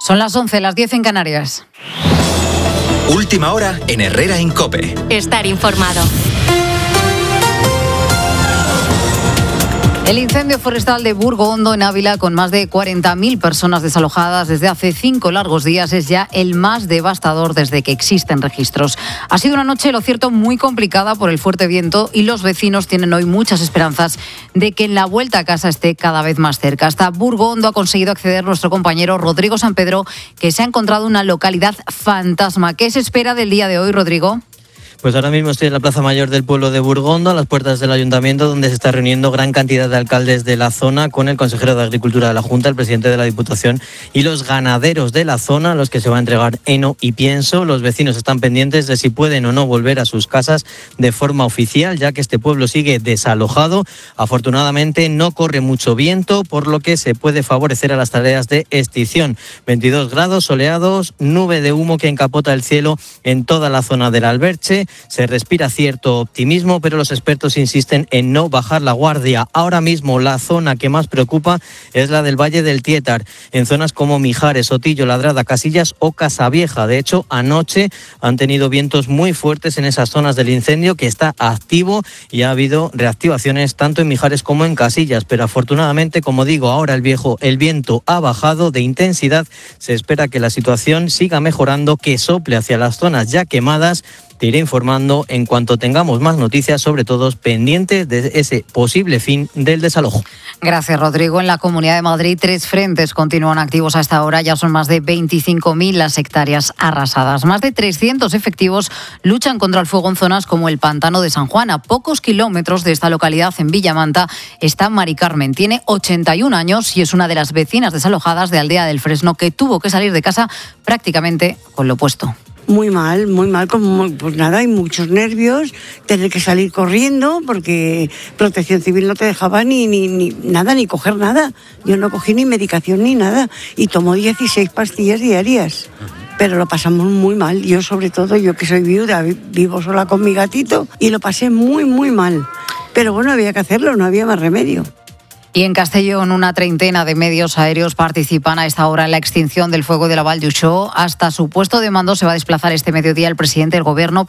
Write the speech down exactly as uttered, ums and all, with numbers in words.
Son las once, las diez en Canarias. Última hora en Herrera en COPE. Estar informado. El incendio forestal de Burgo Hondo, en Ávila, con más de cuarenta mil personas desalojadas desde hace cinco largos días, es ya el más devastador desde que existen registros. Ha sido una noche, lo cierto, muy complicada por el fuerte viento y los vecinos tienen hoy muchas esperanzas de que en la vuelta a casa esté cada vez más cerca. Hasta Burgo Hondo ha conseguido acceder nuestro compañero Rodrigo San Pedro, que se ha encontrado una localidad fantasma. ¿Qué se espera del día de hoy, Rodrigo? Pues ahora mismo estoy en la Plaza Mayor del pueblo de Burgo Hondo, a las puertas del Ayuntamiento, donde se está reuniendo gran cantidad de alcaldes de la zona con el consejero de Agricultura de la Junta, el presidente de la Diputación y los ganaderos de la zona, a los que se va a entregar heno y pienso. Los vecinos están pendientes de si pueden o no volver a sus casas de forma oficial, ya que este pueblo sigue desalojado. Afortunadamente no corre mucho viento, por lo que se puede favorecer a las tareas de extinción. veintidós grados soleados, nube de humo que encapota el cielo en toda la zona del Alberche. Se respira cierto optimismo, pero los expertos insisten en no bajar la guardia. Ahora mismo la zona que más preocupa es la del Valle del Tietar, en zonas como Mijares, Sotillo, Ladrada, Casillas o Casavieja. De hecho, anoche han tenido vientos muy fuertes en esas zonas del incendio, que está activo, y ha habido reactivaciones tanto en Mijares como en Casillas. Pero afortunadamente, como digo, ahora el viejo, el viento ha bajado de intensidad. Se espera que la situación siga mejorando, que sople hacia las zonas ya quemadas. Te iré informando en cuanto tengamos más noticias, sobre todo pendientes de ese posible fin del desalojo. Gracias, Rodrigo. En la Comunidad de Madrid, tres frentes continúan activos a esta hora. Ya son más de veinticinco mil las hectáreas arrasadas. Más de trescientos efectivos luchan contra el fuego en zonas como el Pantano de San Juan. A pocos kilómetros de esta localidad, en Villamanta, está Mari Carmen. Tiene ochenta y un años y es una de las vecinas desalojadas de Aldea del Fresno, que tuvo que salir de casa prácticamente con lo opuesto. Muy mal, muy mal, como pues nada, hay muchos nervios, tener que salir corriendo porque Protección Civil no te dejaba ni, ni, ni nada, ni coger nada. Yo no cogí ni medicación ni nada y tomo dieciséis pastillas diarias. Pero lo pasamos muy mal, yo sobre todo, yo que soy viuda, vivo sola con mi gatito y lo pasé muy, muy mal. Pero bueno, había que hacerlo, no había más remedio. Y en Castellón, una treintena de medios aéreos participan a esta hora en la extinción del fuego de la Vall d'Uixó. Hasta su puesto de mando se va a desplazar este mediodía el presidente del Gobierno,